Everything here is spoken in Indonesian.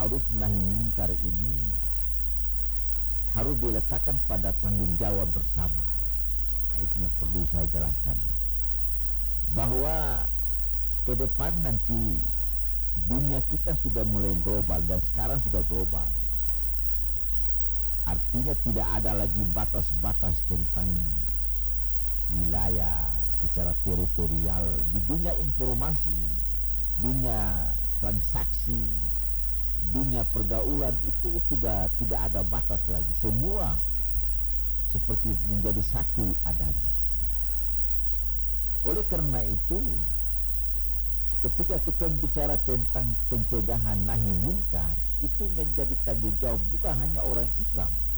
ma'ruf nahi munkar ini harus diletakkan pada tanggung jawab bersama. Nah, itu yang perlu saya jelaskan, bahwa ke depan nanti dunia kita sudah mulai global dan sekarang sudah global. Artinya tidak ada lagi batas-batas tentang wilayah secara teritorial. Di dunia informasi, dunia transaksi, dunia pergaulan itu sudah tidak ada batas lagi. Semua seperti menjadi satu adanya. Oleh karena itu, ketika kita bicara tentang pencegahan nahi munkar, itu menjadi tanggung jawab bukan hanya orang Islam,